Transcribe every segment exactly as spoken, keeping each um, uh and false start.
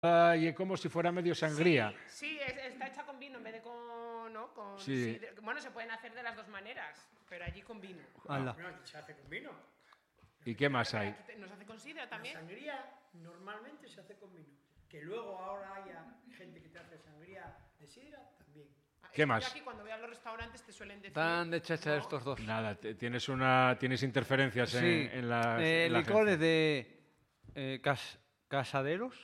y es como si fuera medio sangría. Sí, sí es, está hecha con vino en vez de con... ¿no? con sí. Sí, de, bueno, se pueden hacer de las dos maneras, pero allí con vino. Ah, no, aquí se hace con vino. ¿Y qué más hay? ¿No se hace con sidra también? La sangría normalmente se hace con vino. Que luego ahora haya gente que te hace sangría de sidra, también. ¿Qué más? Aquí cuando voy a los restaurantes te suelen decir... Están de chacha ¿no? estos dos. Nada, tienes, una, tienes interferencias Sí, en, en la eh, en la licores agencia. de eh, cas, casaderos,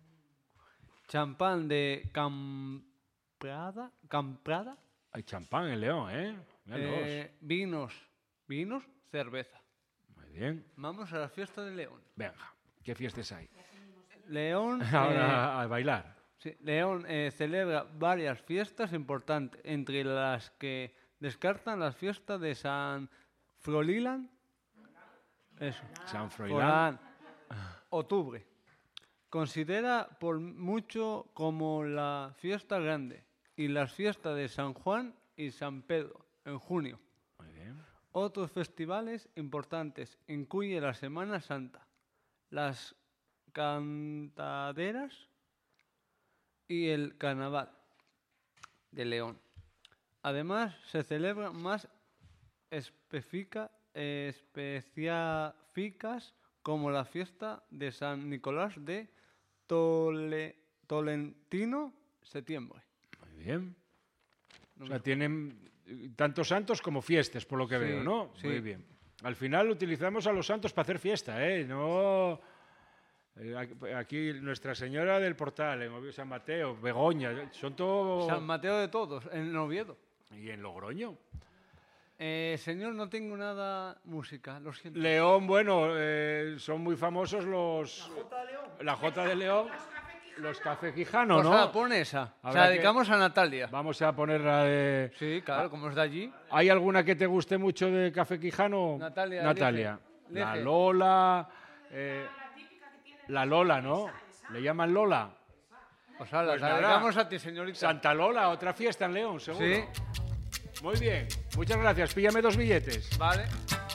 champán de Camprada, Camprada Hay champán en León, ¿eh? Míralos. eh, vinos, vinos, cerveza. Muy bien. Vamos a la fiesta de León. Venga, ¿qué fiestas hay? León, Ahora eh, a bailar. sí, León eh, celebra varias fiestas importantes, entre las que descartan las fiestas de San Froilán, eso, San Froilán. Froilán, octubre. Considera por mucho como la fiesta grande y las fiestas de San Juan y San Pedro en junio. Muy bien. Otros festivales importantes incluyen la Semana Santa, las cantaderas y el Carnaval de León. Además, se celebran más especifica, específicas como la fiesta de San Nicolás de Tole, Tolentino, septiembre. Muy bien. O sea, tienen tanto santos como fiestas, por lo que Sí, veo, ¿no? sí. Muy bien. Al final utilizamos a los santos para hacer fiesta, ¿eh? No... eh, Aquí Nuestra Señora del Portal, en Oviedo, San Mateo, Begoña, son todos... San Mateo de todos, en Oviedo. ¿Y en Logroño? Eh, señor, no tengo nada música, lo siento. León, bueno, eh, son muy famosos los... La Jota de León. La Jota de León, los Café Quijano, Pues ¿no? nada, pon esa. Habrá Se la que- dedicamos a Natalia. Vamos a poner la de... Sí, claro, como es de allí. ¿Hay alguna que te guste mucho de Café Quijano? Natalia, Natalia. elige, La elige. Lola... eh, la Lola, ¿no? ¿Le llaman Lola? Pues ala, Pues la nada. dedicamos a ti, señorita. Santa Lola, otra fiesta en León, seguro. Sí, Muy bien. Muchas gracias. Píllame dos billetes. vale.